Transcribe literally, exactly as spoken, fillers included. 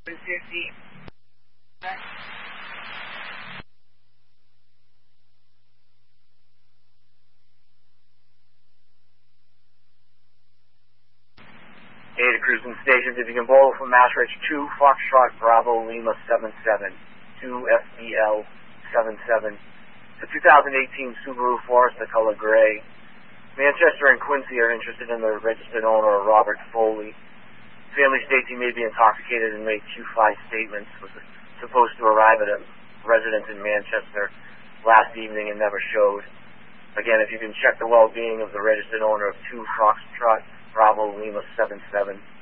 fifty. Ada cruising stations, if you can bowl from Mass Ridge two, Foxtrot Bravo Lima seven seven, two F B L seven seven. The two thousand eighteen Subaru Forester color gray. Manchester and Quincy are interested in the registered owner, Robert Foley. Family states he may be intoxicated and made Q five statements. Was supposed to arrive at a residence in Manchester last evening and never showed. Again, if you can check the well-being of the registered owner of two Foxtrot Bravo Lima seven seven.